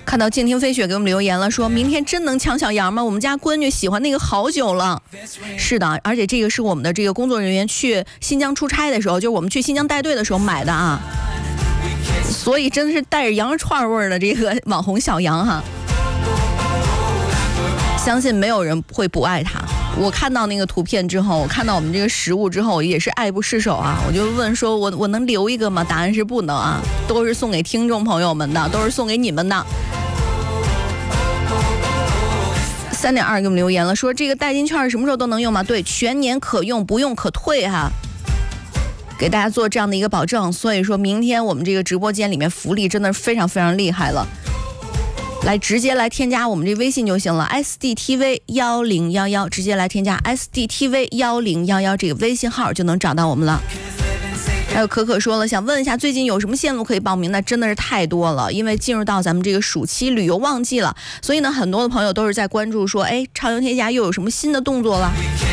看到静听飞雪给我们留言了，说明天真能抢小羊吗？我们家闺女喜欢那个好久了。是的，而且这个是我们的这个工作人员去新疆出差的时候，就是我们去新疆带队的时候买的啊，所以真的是带着羊肉串味的这个网红小羊哈，相信没有人会不爱它。我看到那个图片之后，我看到我们这个食物之后，也是爱不释手啊！我就问说我能留一个吗？答案是不能啊，都是送给听众朋友们的，都是送给你们的。3.2给我们留言了，说这个代金券什么时候都能用吗？对，全年可用，不用可退哈。给大家做这样的一个保证，所以说明天我们这个直播间里面福利真的是非常非常厉害了。来直接来添加我们这微信就行了 ，SDTV1011，直接来添加 SDTV1011这个微信号就能找到我们了。还有可可说了，想问一下最近有什么线路可以报名？那真的是太多了，因为进入到咱们这个暑期旅游旺季了，所以呢，很多的朋友都是在关注说，哎，畅游天下又有什么新的动作了？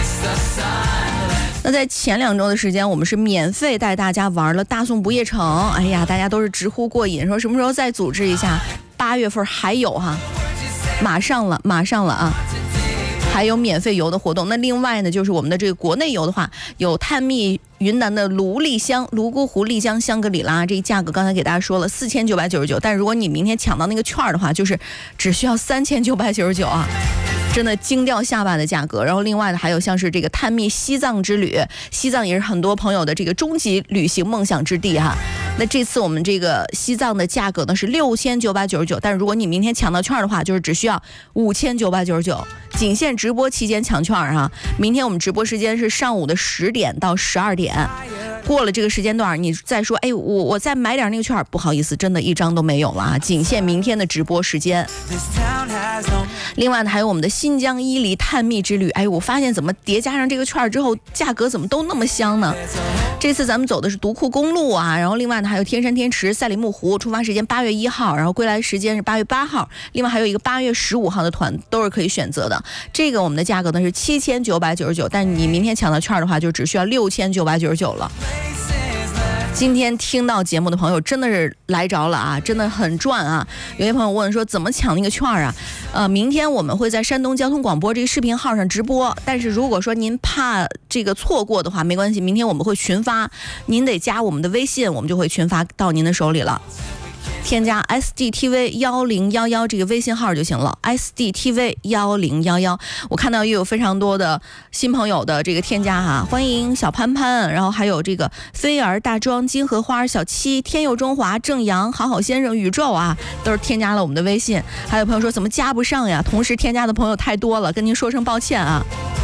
那在前2周的时间，我们是免费带大家玩了大宋不夜城，哎呀，大家都是直呼过瘾，说什么时候再组织一下？8月份还有哈，马上了啊！还有免费游的活动。那另外呢，就是我们的这个国内游的话，有探秘云南的芦丽江、泸沽湖、丽江、香格里拉，这价格刚才给大家说了4999，但如果你明天抢到那个券的话，就是只需要3999啊。真的惊掉下巴的价格。然后另外的还有像是这个探秘西藏之旅，西藏也是很多朋友的这个终极旅行梦想之地哈。那这次我们这个西藏的价格呢是6999，但是如果你明天抢到券的话，就是只需要5999，仅限直播期间抢券哈。明天我们直播时间是上午的10点到12点。过了这个时间段，你再说，哎，我再买点那个券，不好意思，真的一张都没有了啊！仅限明天的直播时间。另外呢，还有我们的新疆伊犁探秘之旅，哎，我发现怎么叠加上这个券之后，价格怎么都那么香呢？这次咱们走的是独库公路啊，然后另外呢还有天山天池、赛里木湖，出发时间8月1号，然后归来时间是8月8号，另外还有一个8月15号的团都是可以选择的。这个我们的价格呢是7999，但你明天抢到券的话，就只需要6999了。今天听到节目的朋友真的是来着了啊，真的很赚啊！有些朋友问说怎么抢那个券啊？明天我们会在山东交通广播这个视频号上直播，但是如果说您怕这个错过的话，没关系，明天我们会群发，您得加我们的微信，我们就会群发到您的手里了。添加 SDTV1011这个微信号就行了 ，SDTV1011。我看到也有非常多的新朋友的这个添加哈，欢迎小潘潘，然后还有这个菲儿、大庄、金荷花、小七、天佑中华、正阳、好好先生、宇宙啊，都是添加了我们的微信。还有朋友说怎么加不上呀？同时添加的朋友太多了，跟您说声抱歉啊。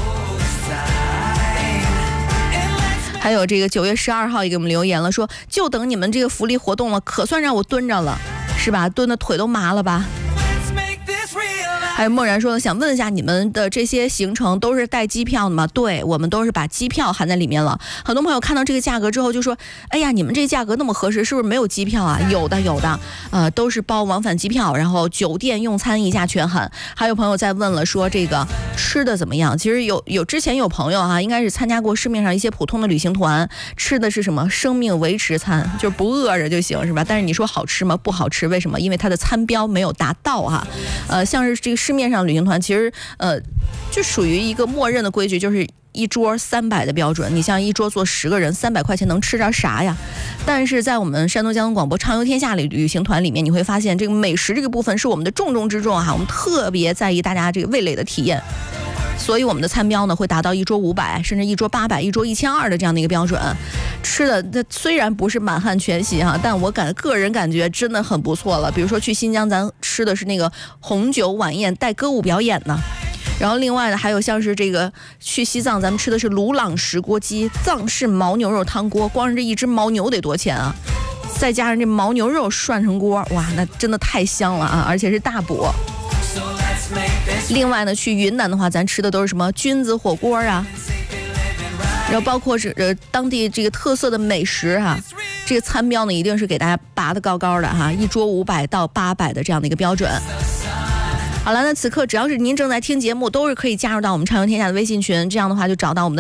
还有这个9月12号也给我们留言了，说就等你们这个福利活动了，可算让我蹲着了，是吧？蹲的腿都麻了吧？还有默然说想问一下，你们的这些行程都是带机票的吗？对，我们都是把机票含在里面了。很多朋友看到这个价格之后就说，哎呀，你们这价格那么合适，是不是没有机票啊？有的，都是包往返机票，然后酒店用餐一价全含。还有朋友在问了，说这个吃的怎么样？其实有之前有朋友哈，应该是参加过市面上一些普通的旅行团，吃的是什么生命维持餐，就是不饿着就行，是吧？但是你说好吃吗？不好吃，为什么？因为它的餐标没有达到哈。像是这个市面上旅行团，其实就属于一个默认的规矩，就是一桌300的标准。你像一桌坐10个人，300块钱能吃着啥呀？但是在我们山东交通广播畅游天下旅行团里面，你会发现这个美食这个部分是我们的重中之重哈，我们特别在意大家这个味蕾的体验。所以我们的餐标呢会达到一桌500，甚至一桌800、一桌1200的这样的一个标准。吃的那虽然不是满汉全席哈，但我个人感觉真的很不错了。比如说去新疆，咱吃的是那个红酒晚宴带歌舞表演呢。然后另外呢，还有像是这个去西藏，咱们吃的是鲁朗石锅鸡、藏式牦牛肉汤锅，光是这一只牦牛得多钱啊？再加上这牦牛肉涮成锅，哇，那真的太香了啊！而且是大补。另外呢，去云南的话，咱吃的都是什么菌子火锅啊，然后包括当地这个特色的美食哈，这个餐标呢一定是给大家拔得高高的哈，一桌500到800的这样的一个标准。好了，那此刻只要是您正在听节目，都是可以加入到我们畅游天下的微信群，这样的话就找到我们的